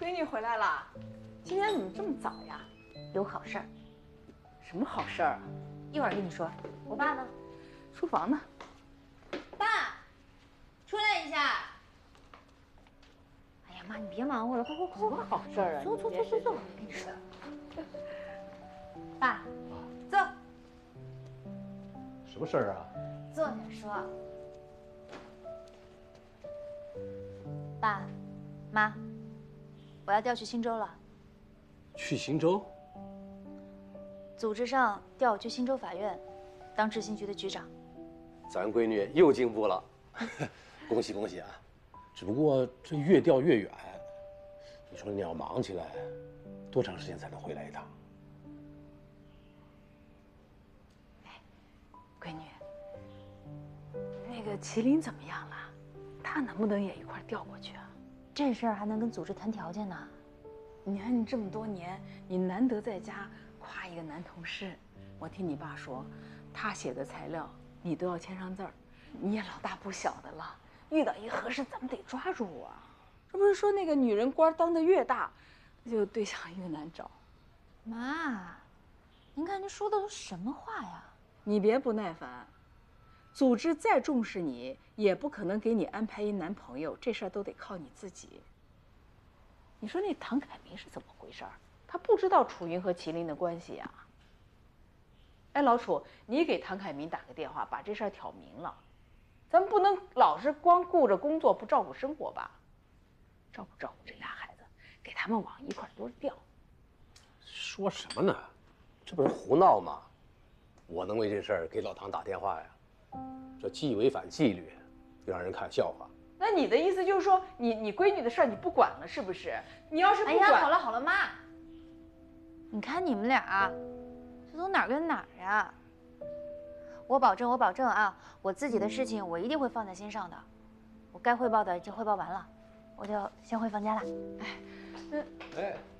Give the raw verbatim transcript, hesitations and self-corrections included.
闺女回来了，今天怎么这么早呀？ 有好事儿。 什么好事儿啊？ 一会儿跟你说。我爸呢？ 书房呢？ 爸，出来一下。哎呀妈，你别忙活了，快快快！ 什么好事儿啊？ 坐坐坐坐坐，我跟你说。爸，坐。 什么事儿啊？ 坐下说。爸，妈，我要调去新州了。 去新州？ 组织上调我去新州法院，当执行局的局长。 咱闺女又进步了，恭喜恭喜啊！只不过这越调越远，你说你要忙起来，多长时间才能回来一趟？ 闺女，那个麒麟怎么样了？他能不能也一块调过去啊？ 这事儿还能跟组织谈条件呢。 你看你这么多年，你难得在家夸一个男同事，我听你爸说，他写的材料你都要签上字儿，你也老大不小的了，遇到一个合适咱们得抓住啊！这不是说那个女人官当得越大，就对象越难找。 妈，您看您说的都什么话呀？ 你别不耐烦，组织再重视你，也不可能给你安排一男朋友，这事儿都得靠你自己。你说那唐凯明是怎么回事儿？他不知道楚云和麒麟的关系呀。哎，老楚，你给唐凯明打个电话，把这事儿挑明了。咱们不能老是光顾着工作，不照顾生活吧？照顾照顾这俩孩子，给他们往一块多调。 说什么呢？这不是胡闹吗？我能为这事儿给老唐打电话呀？这既违反纪律，又让人看笑话。 那你的意思就是说，你你闺女的事儿你不管了，是不是？你要是不管， 哎呀，好了好了，妈，你看你们俩，这都哪儿跟哪儿呀？我保证，我保证啊，我自己的事情我一定会放在心上的。我该汇报的已经汇报完了，我就先回房间了。 哎，那哎。